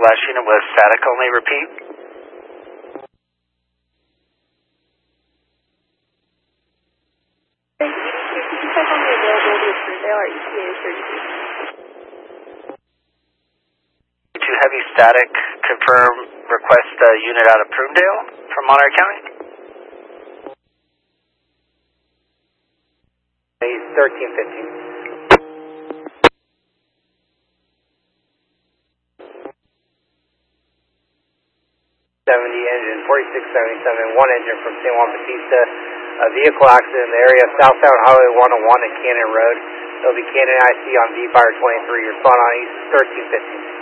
last unit was static only, repeat. Could you check on the availability of Ferndale or ETA 32? To heavy static, confirm request unit out of Prunedale from Monterey County. 1315. 70 engine, 4677, one engine from San Juan Bautista. A vehicle accident in the area of Southbound Highway 101 and Cannon Road. It'll be Cannon IC on V-Fire 23. Respond on East 1315.